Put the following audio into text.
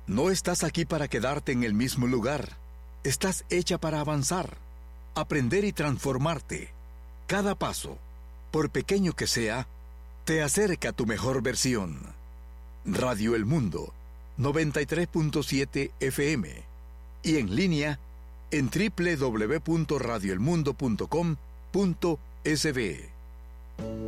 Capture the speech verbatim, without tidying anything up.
No estás aquí para quedarte en el mismo lugar. Estás hecha para avanzar, aprender y transformarte. Cada paso, por pequeño que sea, te acerca a tu mejor versión. Radio El Mundo, noventa y tres punto siete F M. Y en línea, en doble u doble u doble u punto radio el mundo punto com punto es be.